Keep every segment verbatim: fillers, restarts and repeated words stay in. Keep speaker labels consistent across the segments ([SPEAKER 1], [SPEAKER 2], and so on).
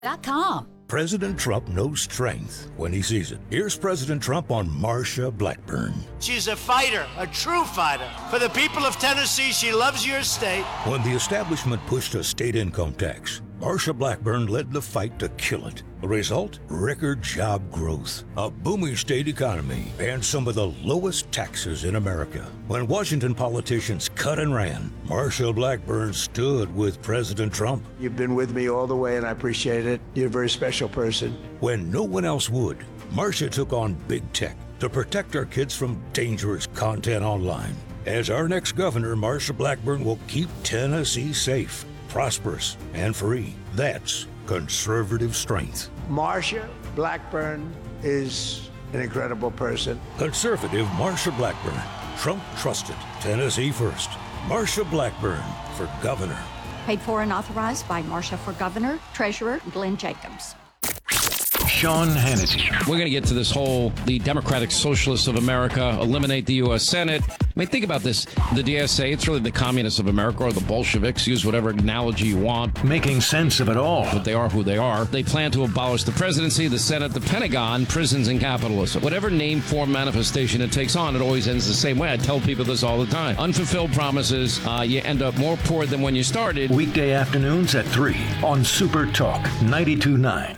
[SPEAKER 1] dot com.
[SPEAKER 2] President Trump knows strength when he sees it. Here's President Trump on Marsha Blackburn.
[SPEAKER 3] She's a fighter, a true fighter. For the people of Tennessee, she loves your state.
[SPEAKER 2] When the establishment pushed a state income tax, Marsha Blackburn led the fight to kill it. The result? Record job growth, a booming state economy, and some of the lowest taxes in America. When Washington politicians cut and ran, Marsha Blackburn stood with President Trump.
[SPEAKER 3] You've been with me all the way, and I appreciate it. You're a very special person.
[SPEAKER 2] When no one else would, Marsha took on big tech to protect our kids from dangerous content online. As our next governor, Marsha Blackburn will keep Tennessee safe, prosperous, and free. That's conservative strength.
[SPEAKER 3] Marsha Blackburn is an incredible person.
[SPEAKER 2] Conservative Marsha Blackburn. Trump trusted. Tennessee first. Marsha Blackburn for governor.
[SPEAKER 1] Paid for and authorized by Marsha for Governor, Treasurer Glenn Jacobs.
[SPEAKER 4] Sean Hannity.
[SPEAKER 5] We're going to get to this whole, the Democratic Socialists of America eliminate the U S Senate. I mean, think about this. The D S A, it's really the communists of America or the Bolsheviks. Use whatever analogy you want.
[SPEAKER 4] Making sense of it all.
[SPEAKER 5] But they are who they are. They plan to abolish the presidency, the Senate, the Pentagon, prisons, and capitalism. Whatever name, form, manifestation it takes on, it always ends the same way. I tell people this all the time. Unfulfilled promises, uh, you end up more poor than when you started.
[SPEAKER 4] Weekday afternoons at three on Super Talk ninety-two point nine.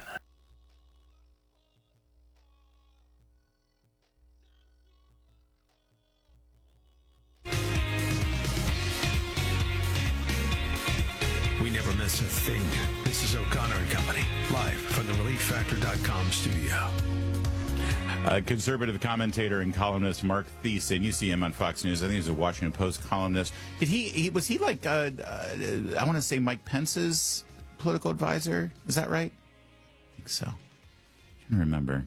[SPEAKER 6] Miss a thing. This is O'Connor and Company, live from the relief factor dot com studio.
[SPEAKER 7] Uh, conservative commentator and columnist Mark Thiessen. You see him on Fox News. I think he's a Washington Post columnist. Did he? he was he like? Uh, uh, I want to say Mike Pence's political advisor. Is that right? I think so. I can remember.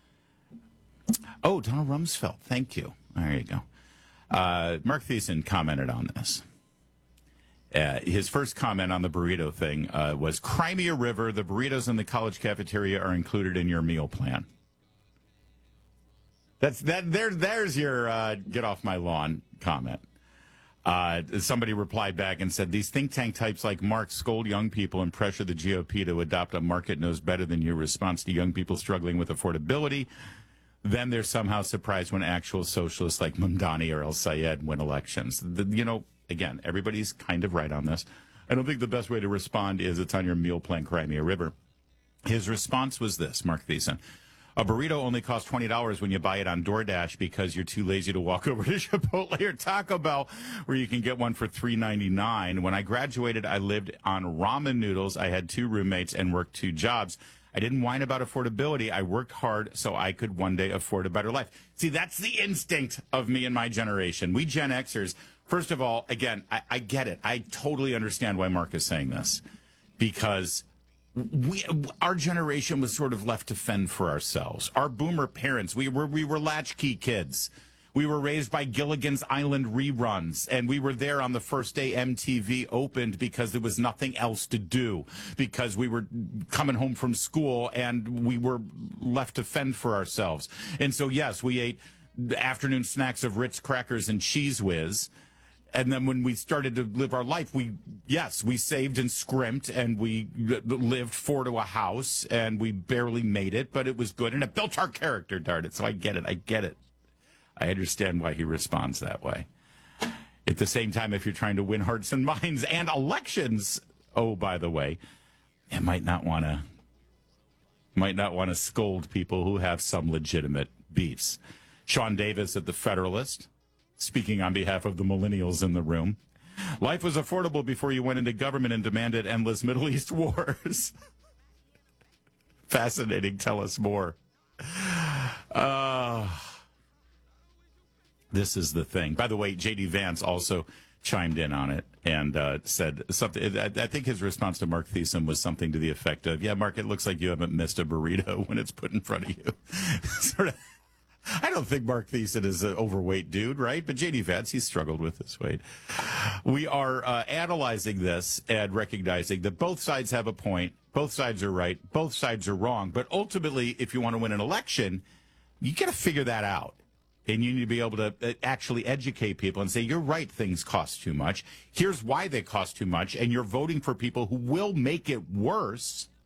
[SPEAKER 7] Oh, Donald Rumsfeld. Thank you. There you go. Uh, Mark Thiessen commented on this. Uh, his first comment on the burrito thing uh, was, Crimea River, the burritos in the college cafeteria are included in your meal plan. That's that. There, there's your uh, get off my lawn comment. Uh, somebody replied back and said, these think tank types like Mark scold young people and pressure the G O P to adopt a market knows better than you response to young people struggling with affordability. Then they're somehow surprised when actual socialists like Mamdani or El Sayed win elections. The, you know, again, everybody's kind of right on this. I don't think the best way to respond is it's on your meal plan, Crimea River. His response was this, Mark Thiessen. A burrito only costs twenty dollars when you buy it on DoorDash because you're too lazy to walk over to Chipotle or Taco Bell, where you can get one for three ninety-nine. When I graduated, I lived on ramen noodles. I had two roommates and worked two jobs. I didn't whine about affordability. I worked hard so I could one day afford a better life. See, that's the instinct of me and my generation. We Gen Xers, first of all, again, I, I get it. I totally understand why Mark is saying this, because we, our generation was sort of left to fend for ourselves. Our boomer parents, we were we were latchkey kids. We were raised by Gilligan's Island reruns, and we were there on the first day M T V opened because there was nothing else to do, because we were coming home from school and we were left to fend for ourselves. And so, yes, we ate afternoon snacks of Ritz crackers and Cheese Whiz. And then when we started to live our life, we, yes, we saved and scrimped, and we lived four to a house, and we barely made it, but it was good, and it built our character, darn it. So I get it. I get it. I understand why he responds that way. At the same time, if you're trying to win hearts and minds and elections, oh, by the way, you might not want to might not want to scold people who have some legitimate beefs. Sean Davis at The Federalist, speaking on behalf of the millennials in the room. Life was affordable before you went into government and demanded endless Middle East wars. Fascinating. Tell us more. Uh, this is the thing. By the way, J D Vance also chimed in on it and uh, said something. I, I think his response to Mark Thiessen was something to the effect of, yeah, Mark, it looks like you haven't missed a burrito when it's put in front of you. Sort of. I don't think Mark Thiessen is an overweight dude, right? But J D Vance, he's struggled with his weight. We are uh, analyzing this and recognizing that both sides have a point. Both sides are right. Both sides are wrong. But ultimately, if you want to win an election, you got to figure that out. And you need to be able to actually educate people and say, you're right, things cost too much. Here's why they cost too much. And you're voting for people who will make it worse.